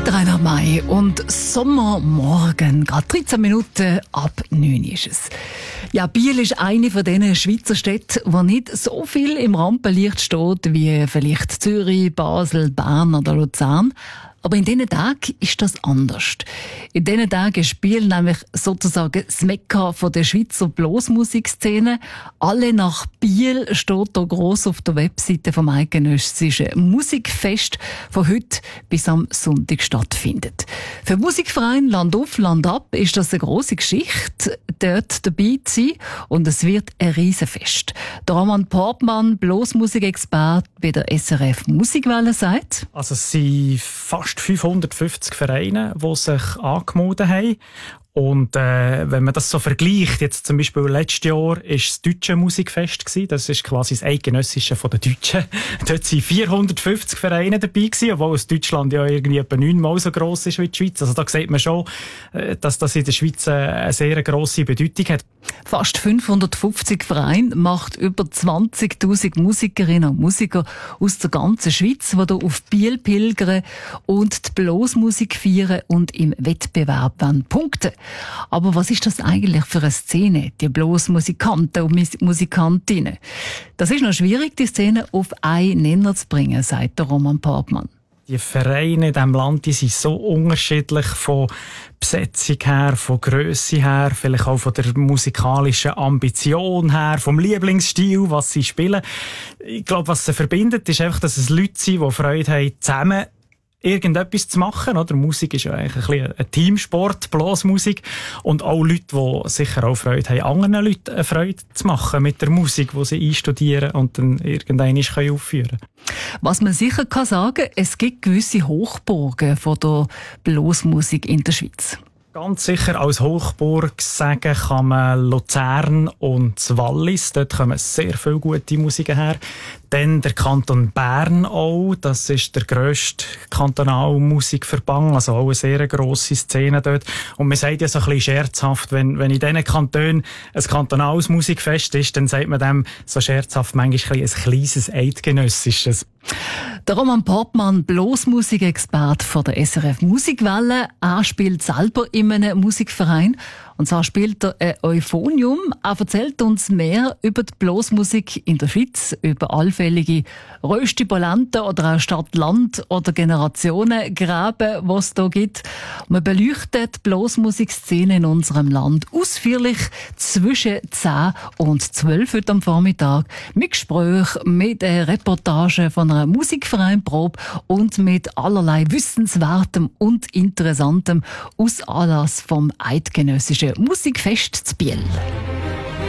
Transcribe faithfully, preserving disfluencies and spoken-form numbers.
Der Rainer May und Sommermorgen, gerade dreizehn Minuten ab neun ist es. Ja, Biel ist eine von diesen Schweizer Städten, wo nicht so viel im Rampenlicht steht wie vielleicht Zürich, Basel, Bern oder Luzern. Aber in diesen Tagen ist das anders. In diesen Tagen ist Biel nämlich sozusagen das Mekka von der Schweizer Blasmusikszene. Alle nach Biel steht hier gross auf der Webseite vom Eidgenössischen Musikfest, von heute bis am Sonntag stattfindet. Für den Musikverein Land auf, Land ab ist das eine grosse Geschichte, dort dabei zu sein. Und es wird ein Riesenfest. Der Roman Portmann, Blasmusikexperte bei der S R F Musikwelle, sagt: Also es sind fast fünfhundertfünfzig Vereine, die sich angemeldet haben. Und äh, wenn man das so vergleicht, jetzt zum Beispiel letztes Jahr war das Deutsche Musikfest gewesen. Das ist quasi das Eidgenössische von den Deutschen. Dort waren vierhundertfünfzig Vereine dabei gewesen, obwohl es Deutschland ja irgendwie etwa neunmal so gross ist wie die Schweiz. Also da sieht man schon, dass das in der Schweiz eine sehr grosse Bedeutung hat. Fast fünfhundertfünfzig Vereine macht über zwanzigtausend Musikerinnen und Musiker aus der ganzen Schweiz, die hier auf Biel pilgern und die Blasmusik feiern und im Wettbewerb punkten. Aber was ist das eigentlich für eine Szene, die Blasmusikanten und Musikantinnen? Das ist noch schwierig, die Szene auf einen Nenner zu bringen, sagt der Roman Portmann. Die Vereine in diesem Land, die sind so unterschiedlich von Besetzung her, von Grösse her, vielleicht auch von der musikalischen Ambition her, vom Lieblingsstil, was sie spielen. Ich glaube, was sie verbindet, ist einfach, dass es Leute sind, die Freude haben, zusammen irgendetwas zu machen, oder? Musik ist ja eigentlich ein bisschen ein Teamsport, Blasmusik. Und auch Leute, die sicher auch Freude haben, anderen Leuten eine Freude zu machen mit der Musik, die sie einstudieren und dann irgendwann aufführen können. Was man sicher kann sagen, es gibt gewisse Hochburgen von der Blasmusik in der Schweiz. Ganz sicher als Hochburg sagen kann man Luzern und das Wallis. Dort kommen sehr viele gute Musiker her. Dann der Kanton Bern auch. Das ist der grösste Kantonalmusikverband. Also auch eine sehr grosse Szene dort. Und man sagt ja so ein bisschen scherzhaft, wenn, wenn in diesen Kantonen ein kantonales Musikfest ist, dann sagt man dem so scherzhaft manchmal ein kleines Eidgenössisches. Der Roman Portmann, Blasmusikexperte von der S R F Musikwelle, er spielt selber in einem Musikverein. Und zwar spielt er ein Euphonium. Er erzählt uns mehr über die Blasmusik in der Schweiz, über allfällige Röstibolenten oder auch Stadt-Land- oder Generationengräben, die es hier gibt. Man beleuchtet die Blasmusikszene in unserem Land ausführlich zwischen zehn und zwölf heute am Vormittag mit Gesprächen, mit Reportagen von einer Musikvereinprobe und mit allerlei Wissenswertem und Interessantem aus Anlass vom Eidgenössischen Musikfest zu Biel.